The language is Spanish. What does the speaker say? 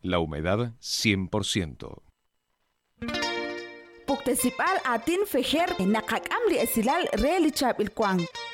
La humedad 100%. Puktesipal atin fejer nakak amli esilal relichab ilkwang.